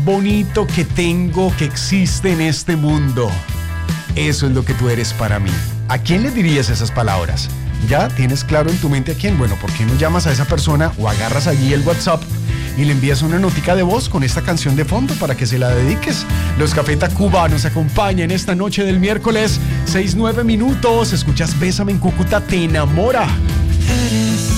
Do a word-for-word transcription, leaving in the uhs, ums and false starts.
bonito que tengo, que existe en este mundo. Eso es lo que tú eres para mí. ¿A quién le dirías esas palabras? ¿Ya tienes claro en tu mente a quién? Bueno, ¿por qué no llamas a esa persona o agarras allí el WhatsApp y le envías una notica de voz con esta canción de fondo para que se la dediques? Los Café Tacuba nos acompañan esta noche del miércoles, seis nueve minutos. Escuchas Bésame en Cúcuta, te enamora. Eres